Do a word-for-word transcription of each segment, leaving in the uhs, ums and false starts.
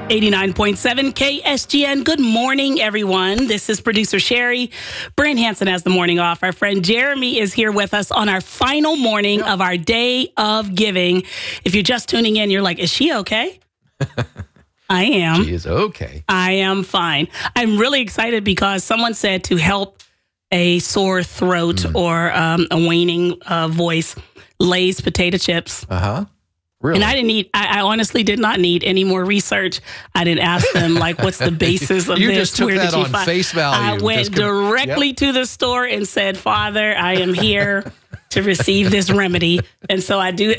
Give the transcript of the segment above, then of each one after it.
eighty-nine point seven K S G N. Good morning, everyone. This is producer Sherry. Brent Hansen has the morning off. Our friend Jeremy is here with us on our final morning of our day of giving. If you're just tuning in, you're like, is she okay? I am. She is okay. I am fine. I'm really excited because someone said to help a sore throat mm. or um, a waning uh, voice, Lay's potato chips. Uh-huh. Really? And I didn't need, I, I honestly did not need any more research. I didn't ask them, like, what's the basis of you this? You just took Where that did you on find? face value. I went just directly yep. to the store and said, Father, I am here to receive this remedy. And so I do.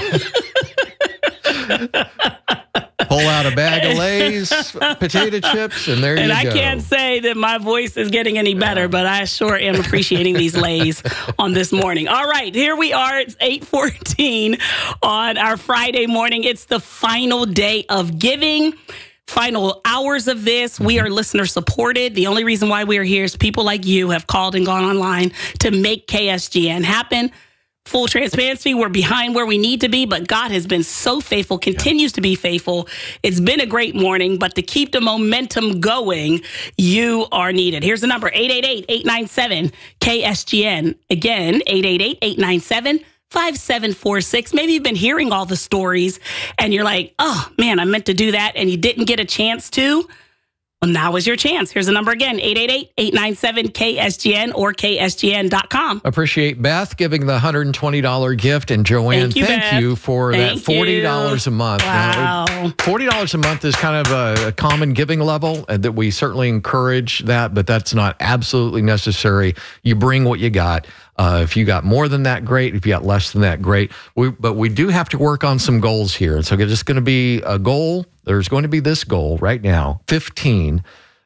Pull out a bag of Lay's potato chips, and there and you I go. And I can't say that my voice is getting any better, yeah. but I sure am appreciating these Lay's on this morning. All right, here we are. It's eight fourteen on our Friday morning. It's the final day of giving. Final hours of this. We are listener supported. The only reason why we are here is people like you have called and gone online to make K S G N happen. Full transparency, we're behind where we need to be, but God has been so faithful, continues to be faithful. It's been a great morning, but to keep the momentum going, you are needed. Here's the number, eight eight eight, eight nine seven, K S G N. Again, eight eight eight, eight nine seven, five seven four six. Maybe you've been hearing all the stories and you're like, oh, man, I meant to do that, and you didn't get a chance to. Well, now is your chance. Here's the number again, eight eight eight, eight nine seven, K S G N or K S G N dot com. Appreciate Beth giving the one hundred twenty dollars gift. And Joanne, thank you, thank you for thank that forty dollars you. a month. Wow. Now, forty dollars a month is kind of a, a common giving level, and that we certainly encourage that, but that's not absolutely necessary. You bring what you got. Uh, if you got more than that, great. If you got less than that, great. We, but we do have to work on some goals here. And so it's just going to be a goal. There's going to be this goal right now, fifteen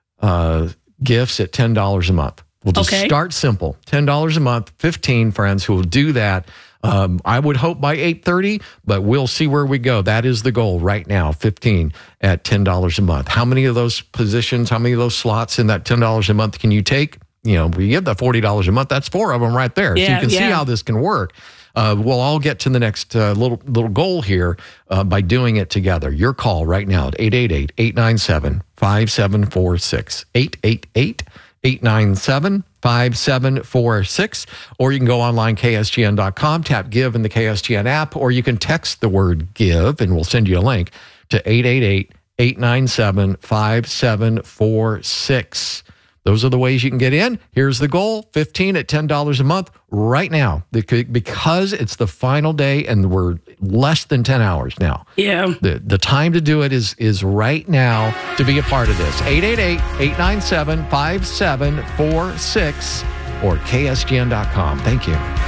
uh, gifts at ten dollars a month. We'll just okay. start simple, ten dollars a month, fifteen friends who will do that. Um, I would hope by eight thirty, but we'll see where we go. That is the goal right now, fifteen at ten dollars a month. How many of those positions, how many of those slots in that ten dollars a month can you take? You know, we give the forty dollars a month. That's four of them right there. Yeah, so you can yeah. see how this can work. Uh, we'll all get to the next uh, little little goal here uh, by doing it together. Your call right now at eight eight eight, eight nine seven, five seven four six. eight eight eight, eight nine seven, five seven four six. Or you can go online, K S G N dot com, tap give in the K S G N app, or you can text the word give, and we'll send you a link to eight eight eight, eight nine seven, five seven four six. Those are the ways you can get in. Here's the goal, fifteen at ten dollars a month right now, because it's the final day and we're less than ten hours now. Yeah. The the time to do it is is right now to be a part of this. eight eight eight, eight nine seven, five seven four six or K S G N dot com. Thank you.